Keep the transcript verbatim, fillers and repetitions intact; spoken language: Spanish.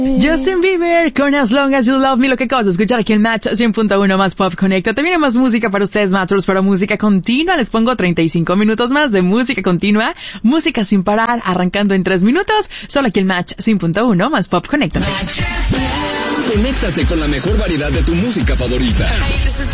Justin Bieber con As Long As You Love Me, lo que acabas de escuchar aquí en Match cien punto uno más Pop Conecta. Te viene más música para ustedes, Matchers, pero música continua. Les pongo treinta y cinco minutos más de música continua, música sin parar, arrancando en tres minutos, solo aquí en Match cien punto uno más Pop Conecta. Conéctate con la mejor variedad de tu música favorita.